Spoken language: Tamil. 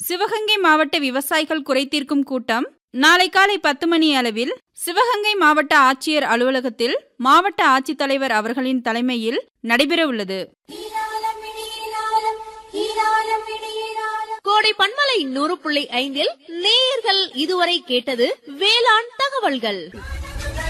சிவகங்கை மாவட்ட விவசாயிகள் குறைதீர்க்கும் கூட்டம் நாளை காலை 10 மணி அளவில் சிவகங்கை மாவட்ட ஆட்சியர் அலுவலகத்தில் மாவட்ட ஆட்சித்தலைவர் அவர்களின் தலைமையில் நடைபெற உள்ளது. கோடை பண்பலை 100.5 நேயர்கள் இதுவரை கேட்டது வேளாண் தகவல்கள்.